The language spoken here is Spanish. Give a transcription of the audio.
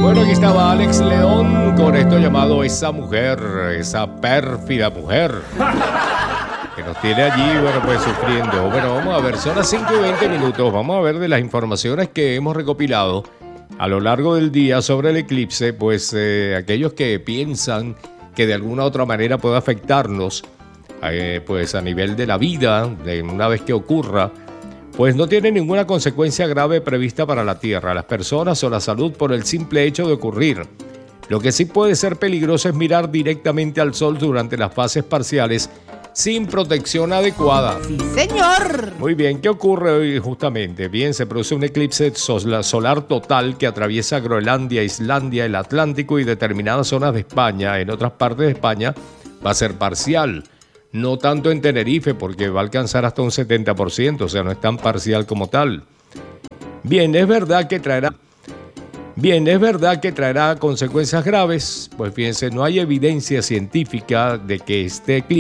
Bueno, aquí estaba Alex León con esto llamado Esa Mujer, esa pérfida mujer que nos tiene allí, bueno, pues sufriendo. Bueno, vamos a ver, son las 5:20. Vamos a ver de las informaciones que hemos recopilado a lo largo del día sobre el eclipse, pues aquellos que piensan que de alguna u otra manera puede afectarnos, pues a nivel de la vida, de una vez que ocurra, pues no tiene ninguna consecuencia grave prevista para la Tierra, las personas o la salud por el simple hecho de ocurrir. Lo que sí puede ser peligroso es mirar directamente al Sol durante las fases parciales sin protección adecuada. ¡Sí, señor! Muy bien, ¿qué ocurre hoy justamente? Bien, se produce un eclipse solar total que atraviesa Groenlandia, Islandia, el Atlántico y determinadas zonas de España. En otras partes de España va a ser parcial. No tanto en Tenerife, porque va a alcanzar hasta un 70%, o sea, no es tan parcial como tal. Bien, es verdad que traerá consecuencias graves. Pues fíjense, no hay evidencia científica de que este eclipse